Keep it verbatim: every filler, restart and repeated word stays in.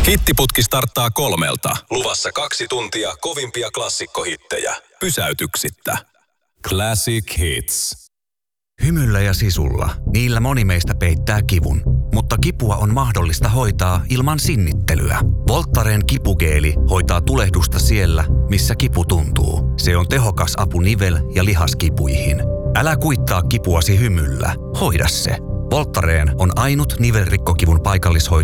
Hittiputki starttaa kolmelta. Luvassa kaksi tuntia kovimpia klassikkohittejä. Pysäytyksittä. Classic Hits. Hymyllä ja sisulla. Niillä moni meistä peittää kivun. Mutta kipua on mahdollista hoitaa ilman sinnittelyä. Voltaren kipugeeli hoitaa tulehdusta siellä, missä kipu tuntuu. Se on tehokas apu nivel- ja lihaskipuihin. Älä kuittaa kipuasi hymyllä. Hoida se. Voltaren on ainut nivelrikkokivun paikallishoito